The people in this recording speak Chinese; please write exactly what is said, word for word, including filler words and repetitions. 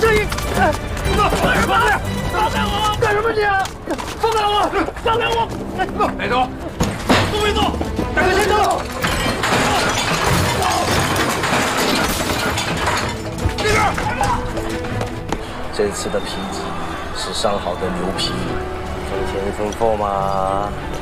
这一，放开我！放开我！干什么你？放开我！放开我！别动！都别动！大哥先走！这边！这次的皮子是上好的牛皮，丰田丰富吗？